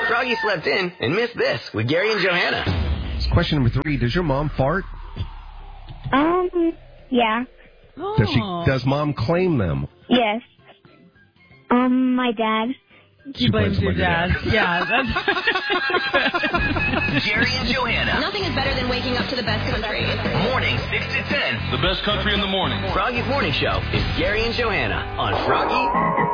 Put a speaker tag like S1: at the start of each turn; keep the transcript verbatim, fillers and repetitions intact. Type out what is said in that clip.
S1: Froggy slept in and missed this with Gary and Johanna.
S2: Question number three. Does your mom fart?
S3: Um, yeah.
S2: Does she? Does mom claim them?
S3: Yes. Um, my dad.
S2: She
S4: She blames
S2: blames
S4: your
S2: them on
S4: dad.
S2: your
S4: Yeah, that's
S1: Gary and Johanna.
S5: Nothing is better than waking up to the best country.
S1: Morning six to ten.
S6: The best country in the morning.
S1: Froggy's Morning Show is Gary and Johanna on Froggy